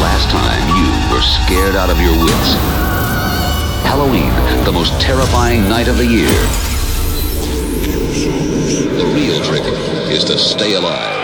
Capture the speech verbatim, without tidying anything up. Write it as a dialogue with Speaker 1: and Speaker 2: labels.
Speaker 1: last time you were scared out of your wits? Halloween, the most terrifying night of the year. The real trick is to stay alive.